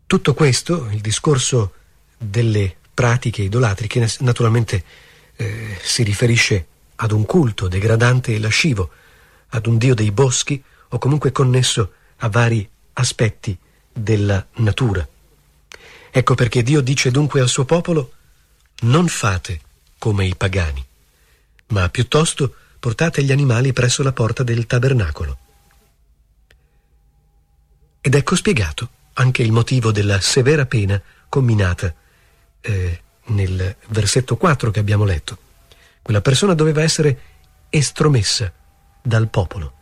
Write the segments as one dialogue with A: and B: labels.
A: Tutto questo, il discorso delle pratiche idolatriche, naturalmente si riferisce ad un culto degradante e lascivo, ad un dio dei boschi o comunque connesso a vari aspetti della natura. Ecco perché Dio dice dunque al suo popolo: non fate come i pagani, ma piuttosto portate gli animali presso la porta del tabernacolo. Ed ecco spiegato anche il motivo della severa pena comminata nel versetto 4 che abbiamo letto. Quella persona doveva essere estromessa dal popolo.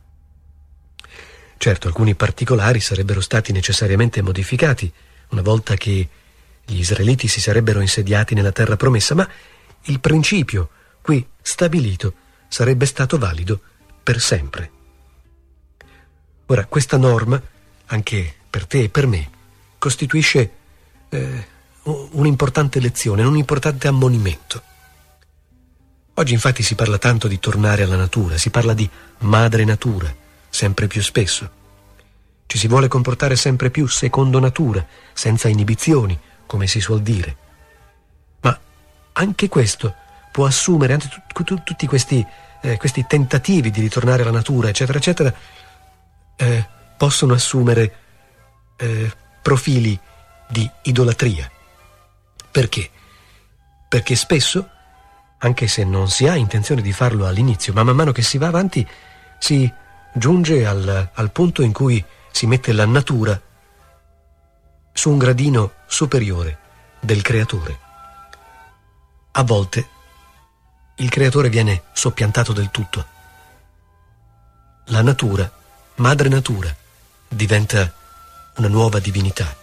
A: Certo, alcuni particolari sarebbero stati necessariamente modificati una volta che gli israeliti si sarebbero insediati nella terra promessa, ma il principio qui stabilito sarebbe stato valido per sempre. Ora, questa norma, anche per te e per me, costituisce un'importante lezione, un importante ammonimento. Oggi infatti si parla tanto di tornare alla natura, si parla di madre natura, sempre più spesso. Ci si vuole comportare sempre più secondo natura, senza inibizioni, come si suol dire. Ma anche questo può assumere, anche tutti questi tentativi di ritornare alla natura, eccetera, eccetera, possono assumere profili di idolatria. Perché? Perché spesso, anche se non si ha intenzione di farlo all'inizio, ma man mano che si va avanti, si giunge al punto in cui si mette la natura su un gradino superiore del creatore. A volte il creatore viene soppiantato del tutto. La natura, madre natura, diventa una nuova divinità.